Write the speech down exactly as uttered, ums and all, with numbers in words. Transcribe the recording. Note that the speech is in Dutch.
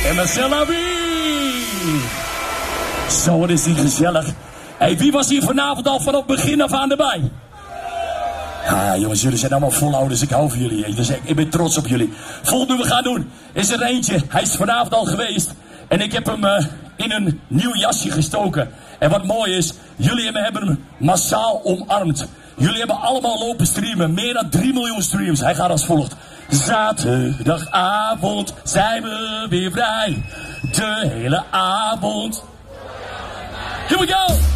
En Marcella wie? Zo, wat is die gezellig. Hey, wie was hier vanavond al vanaf begin af aan erbij? Ah, jongens, jullie zijn allemaal volouders. Ik hou van jullie. Dus ik, ik ben trots op jullie. Volgende we gaan doen is er eentje. Hij is vanavond al geweest. En ik heb hem uh, in een nieuw jasje gestoken. En wat mooi is, jullie hebben hem massaal omarmd. Jullie hebben allemaal lopen streamen. Meer dan drie miljoen streams. Hij gaat als volgt. Zaterdagavond zijn we weer vrij. De hele avond. Here we go!